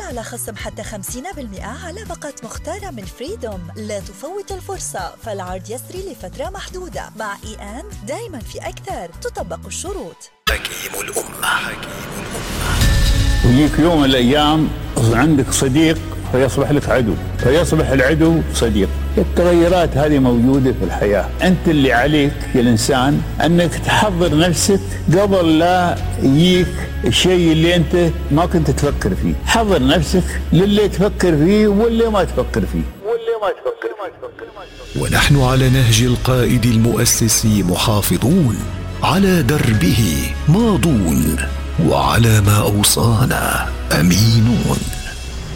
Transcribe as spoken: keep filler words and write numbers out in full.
على خصم حتى خمسين بالمئة على باقة مختارة من فريدوم. لا تفوت الفرصة، فالعرض يسري لفترة محدودة. مع إي أند دايما في أكثر، تطبق الشروط. حكيم الأمة. حكيم الأمة. ويجيك يوم من الأيام عندك صديق فيصبح لك عدو، فيصبح العدو صديق. التغيرات هذه موجودة في الحياة. أنت اللي عليك يا الإنسان أنك تحضر نفسك قبل لا يجيك الشيء اللي أنت ما كنت تفكر فيه. حضر نفسك للي تفكر فيه واللي ما تفكر فيه واللي ما تفكر فيه. ونحن على نهج القائد المؤسس محافظون، على دربه ماضون، وعلى ما أوصانا أمينون.